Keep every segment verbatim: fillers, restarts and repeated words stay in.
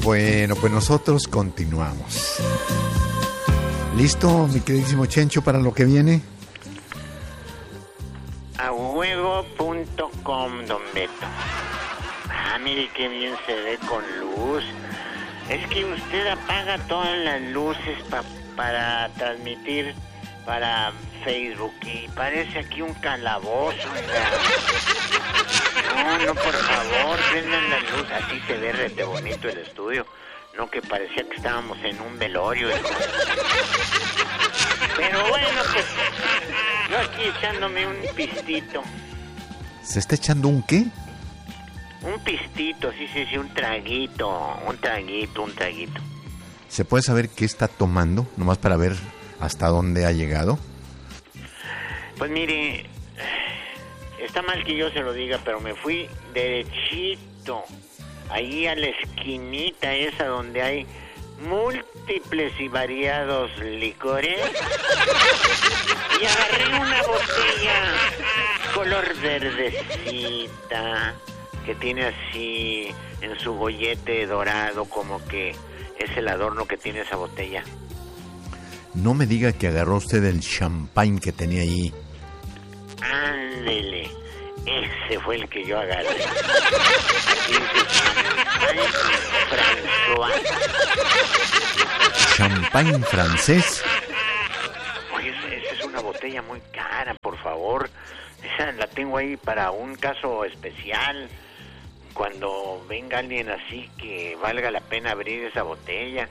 Bueno, pues nosotros continuamos. ¿Listo, mi queridísimo Chencho, para lo que viene? A huevo punto com, don Beto. Ah, mire qué bien se ve con luz. Es que usted apaga todas las luces pa, para transmitir para Facebook y parece aquí un calabozo. No, no, por favor, prendan la luz. Así se ve rete bonito el estudio. No, que parecía que estábamos en un velorio. Pero bueno, pues yo aquí echándome un pistito. ¿Se está echando un qué? Un pistito, sí, sí, sí, un traguito, un traguito, un traguito. ¿Se puede saber qué está tomando? Nomás para ver hasta dónde ha llegado. Pues mire, está mal que yo se lo diga, pero me fui derechito ahí a la esquinita esa donde hay múltiples y variados licores y agarré una botella color verdecita que tiene así en su bollete dorado, como que es el adorno que tiene esa botella. No me diga que agarró usted el champagne que tenía ahí. Ándele, ese fue el que yo agarré. Aquí dice champagne François. ¿Champagne francés? Oye, esa es una botella muy cara, por favor. Esa la tengo ahí para un caso especial. Cuando venga alguien así que valga la pena abrir esa botella.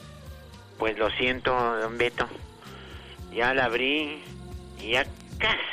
Pues lo siento, don Beto. Ya la abrí y ya casi